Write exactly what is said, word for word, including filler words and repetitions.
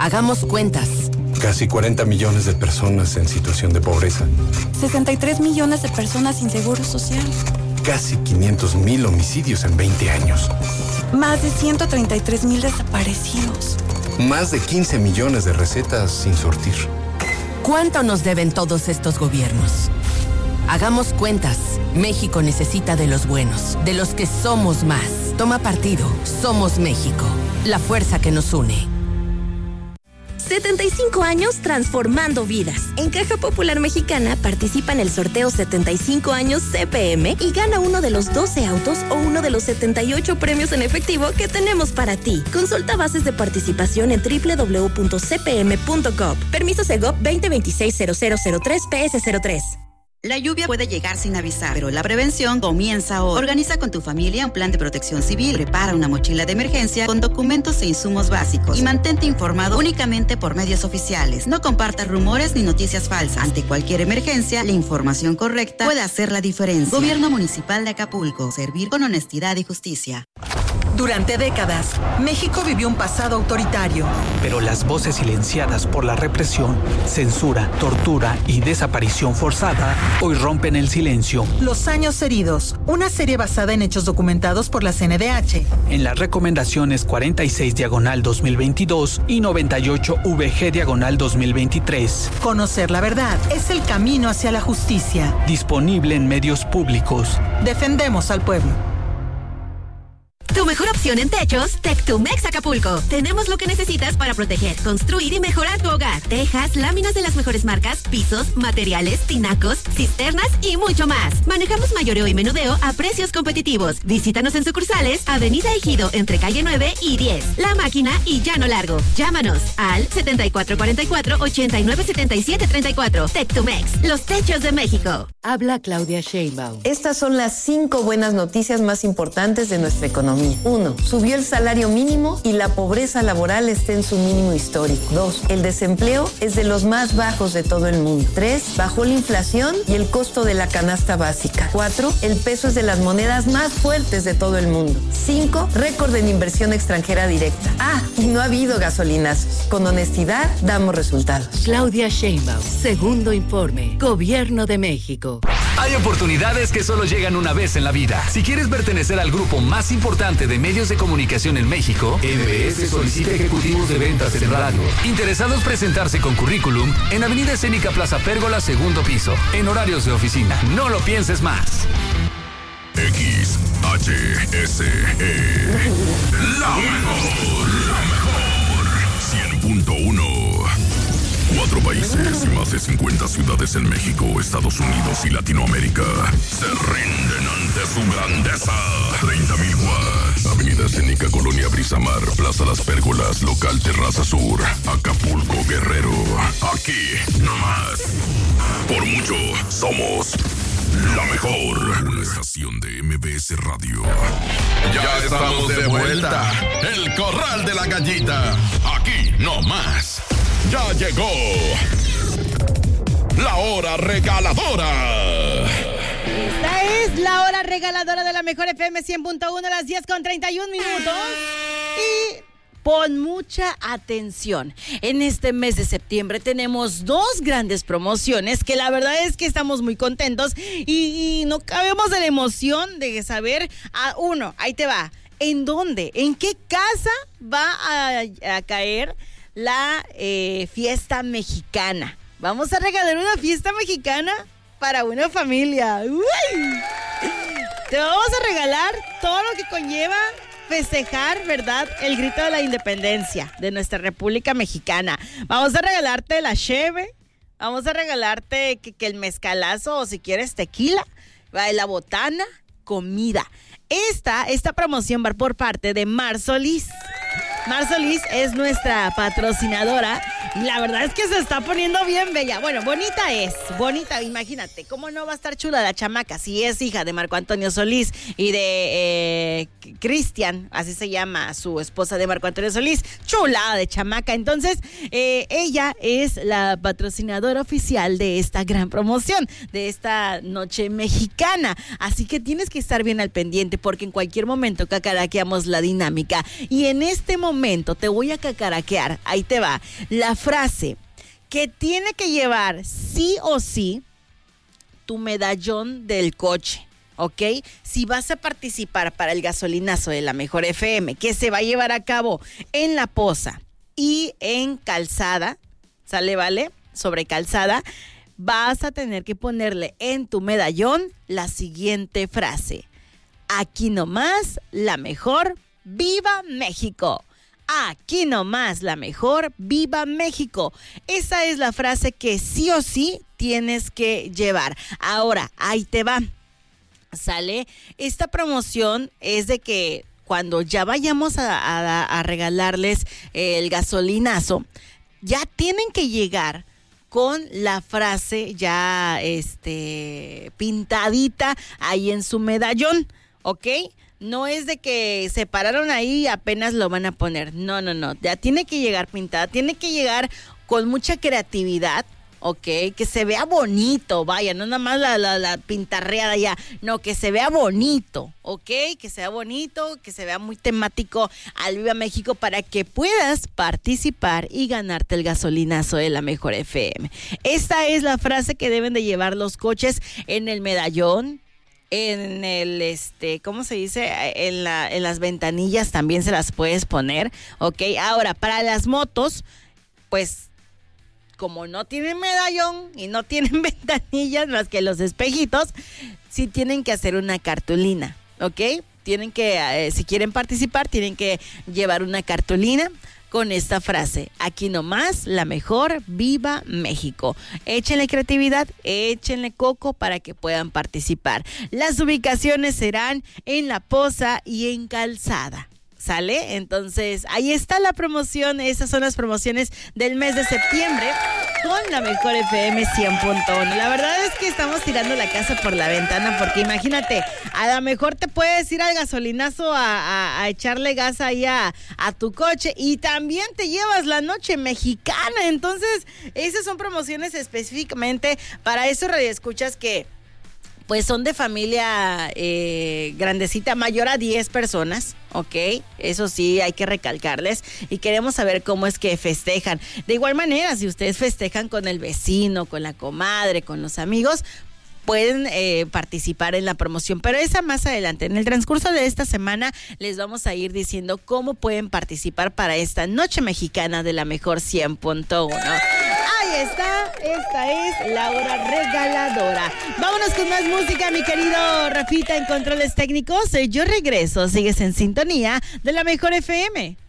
Hagamos cuentas. Casi cuarenta millones de personas en situación de pobreza. sesenta y tres millones de personas sin seguro social. Casi quinientos mil homicidios en veinte años. Más de ciento treinta y tres mil desaparecidos. Más de quince millones de recetas sin surtir. ¿Cuánto nos deben todos estos gobiernos? Hagamos cuentas. México necesita de los buenos, de los que somos más. Toma partido. Somos México. La fuerza que nos une. setenta y cinco años transformando vidas. En Caja Popular Mexicana participa en el sorteo setenta y cinco años C P M y gana uno de los doce autos o uno de los setenta y ocho premios en efectivo que tenemos para ti. Consulta bases de participación en doble u doble u doble u punto c p m punto gov. Permiso Segov veinte veintiséis cero cero cero tres P S cero tres. La lluvia puede llegar sin avisar, pero la prevención comienza hoy. Organiza con tu familia un plan de protección civil, prepara una mochila de emergencia con documentos e insumos básicos y mantente informado únicamente por medios oficiales. No compartas rumores ni noticias falsas. Ante cualquier emergencia, la información correcta puede hacer la diferencia. Gobierno Municipal de Acapulco. Servir con honestidad y justicia. Durante décadas, México vivió un pasado autoritario. Pero las voces silenciadas por la represión, censura, tortura y desaparición forzada hoy rompen el silencio. Los años heridos, una serie basada en hechos documentados por la C N D H. En las recomendaciones cuarenta y seis diagonal dos mil veintidós y noventa y ocho V G diagonal dos mil veintitrés. Conocer la verdad es el camino hacia la justicia. Disponible en medios públicos. Defendemos al pueblo. Tu mejor opción en techos, Tectumex Acapulco. Tenemos lo que necesitas para proteger, construir y mejorar tu hogar. Tejas, láminas de las mejores marcas, pisos, materiales, tinacos, cisternas y mucho más. Manejamos mayoreo y menudeo a precios competitivos. Visítanos en sucursales, Avenida Ejido, entre calle nueve y diez. La Máquina y Llano Largo. Llámanos al setenta y cuatro cuarenta y cuatro, ochenta y nueve setenta y siete treinta y cuatro. Tectumex, los techos de México. Habla Claudia Sheinbaum. Estas son las cinco buenas noticias más importantes de nuestra economía. Uno, subió el salario mínimo y la pobreza laboral está en su mínimo histórico. Dos, el desempleo es de los más bajos de todo el mundo. Tres, bajó la inflación y el costo de la canasta básica. Cuatro, el peso es de las monedas más fuertes de todo el mundo. Cinco, récord en inversión extranjera directa. Ah, y no ha habido gasolinazos. Con honestidad, damos resultados. Claudia Sheinbaum, segundo informe, Gobierno de México. Hay oportunidades que solo llegan una vez en la vida. Si quieres pertenecer al grupo más importante de medios de comunicación en México, M B S solicita ejecutivos de ventas en radio. Interesados presentarse con currículum en Avenida Escénica Plaza Pérgola, segundo piso, en horarios de oficina. No lo pienses más. X H S E. La mejor, la mejor. cien punto uno. Cuatro países y más de cincuenta ciudades en México, Estados Unidos y Latinoamérica se rinden ante su grandeza. treinta mil watts. Avenida Escénica, Colonia Brisamar, Plaza Las Pérgolas, Local Terraza Sur, Acapulco, Guerrero. Aquí, nomás. Por mucho, somos la mejor. Una estación de M B S Radio. Ya estamos de vuelta. El Corral de la Gallita. Aquí, nomás. Ya llegó la hora regaladora. Esta es la hora regaladora de la mejor F M cien punto uno, a las diez con treinta y un minutos. Y pon mucha atención. En este mes de septiembre tenemos dos grandes promociones que la verdad es que estamos muy contentos y, y no cabemos de la emoción de saber, a uno, ahí te va, ¿en dónde? ¿En qué casa va a, a caer la eh, fiesta mexicana? Vamos a regalar una fiesta mexicana para una familia. ¡Uy! Te vamos a regalar todo lo que conlleva festejar, ¿verdad?, el grito de la independencia de nuestra República Mexicana. Vamos a regalarte la cheve, vamos a regalarte que, que el mezcalazo, o si quieres tequila, la botana, comida. Esta, esta promoción va por parte de Mar Solís. Mar Solís es nuestra patrocinadora Y la verdad es que se está poniendo bien bella. Bueno, bonita es, bonita, imagínate, ¿cómo no va a estar chula la chamaca? Si es hija de Marco Antonio Solís y de eh, Cristian, así se llama su esposa de Marco Antonio Solís, chulada de chamaca. Entonces, eh, ella es la patrocinadora oficial de esta gran promoción, de esta noche mexicana. Así que tienes que estar bien al pendiente porque en cualquier momento cacaraqueamos la dinámica. Y en este momento te voy a cacaraquear, ahí te va, la frase que tiene que llevar sí o sí tu medallón del coche, ¿ok? Si vas a participar para el gasolinazo de la Mejor F M, que se va a llevar a cabo en La Poza y en Calzada, ¿sale, vale? Sobre Calzada, vas a tener que ponerle en tu medallón la siguiente frase: aquí nomás la mejor, ¡viva México! Aquí nomás la mejor, ¡viva México! Esa es la frase que sí o sí tienes que llevar. Ahora, ahí te va, ¿sale? Esta promoción es de que cuando ya vayamos a, a, a regalarles el gasolinazo, ya tienen que llegar con la frase ya este, pintadita ahí en su medallón, ¿ok? No es de que se pararon ahí y apenas lo van a poner. No, no, no. Ya tiene que llegar pintada. Tiene que llegar con mucha creatividad, ¿ok? Que se vea bonito, vaya. No nada más la, la, la pintarreada ya. No, que se vea bonito, ¿ok? Que sea bonito, que se vea muy temático al Viva México para que puedas participar y ganarte el gasolinazo de la Mejor F M. Esta es la frase que deben de llevar los coches en el medallón, en el, este, ¿cómo se dice? En la, en las ventanillas también se las puedes poner, ¿ok? Ahora, para las motos, pues, como no tienen medallón y no tienen ventanillas más que los espejitos, sí tienen que hacer una cartulina, ¿ok? Tienen que, eh, si quieren participar, tienen que llevar una cartulina con esta frase: aquí nomás la mejor, ¡viva México! Échenle creatividad, échenle coco para que puedan participar. Las ubicaciones serán en La Poza y en Calzada, ¿sale? Entonces, ahí está la promoción. Esas son las promociones del mes de septiembre con la Mejor F M cien punto uno. La verdad es que estamos tirando la casa por la ventana porque imagínate, a lo mejor te puedes ir al gasolinazo a, a, a echarle gas ahí a, a tu coche y también te llevas la noche mexicana. Entonces, esas son promociones específicamente para esos radioescuchas que pues son de familia eh, grandecita, mayor a diez personas, ¿ok? Eso sí, hay que recalcarles y queremos saber cómo es que festejan. De igual manera, si ustedes festejan con el vecino, con la comadre, con los amigos, pueden eh, participar en la promoción, pero esa más adelante. En el transcurso de esta semana les vamos a ir diciendo cómo pueden participar para esta noche mexicana de la Mejor cien punto uno. Ahí está, esta es la hora regaladora. Vámonos con más música, mi querido Rafita en controles técnicos. Yo regreso, sigues en sintonía de la Mejor F M.